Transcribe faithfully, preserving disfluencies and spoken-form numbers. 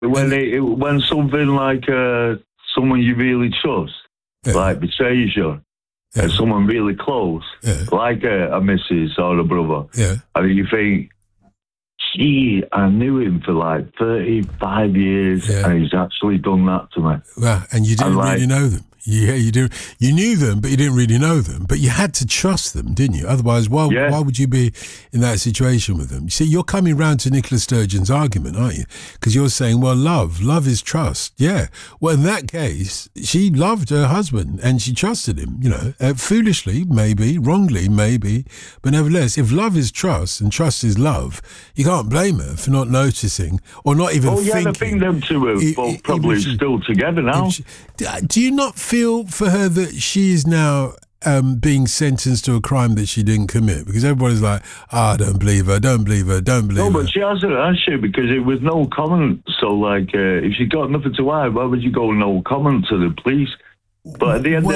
when it, it, when something like uh, someone you really trust, yeah. like betrays you, yeah. and someone really close, yeah. like a, a missus or a brother, yeah. and you think, gee, I knew him for like thirty-five years, yeah. and he's actually done that to me. Well, and you didn't and like, really know them. Yeah, you do. You knew them, but you didn't really know them. But you had to trust them, didn't you? Otherwise, why yeah. why would you be in that situation with them? You see, you're coming round to Nicola Sturgeon's argument, aren't you? Because you're saying, well, love, love is trust. Yeah. Well, in that case, she loved her husband and she trusted him. You know, uh, foolishly, maybe, wrongly, maybe, but nevertheless, if love is trust and trust is love, you can't blame her for not noticing or not even oh, thinking. Oh yeah, I think them two are it, both it, probably she, still together now. She, do you not feel for her that she is now um, being sentenced to a crime that she didn't commit? Because everybody's like, ah, oh, don't believe her, don't believe her, don't believe her. No, but she hasn't, has she? Because it was no comment. So, like, uh, if she got nothing to hide, why would you go no comment to the police? But at the end well,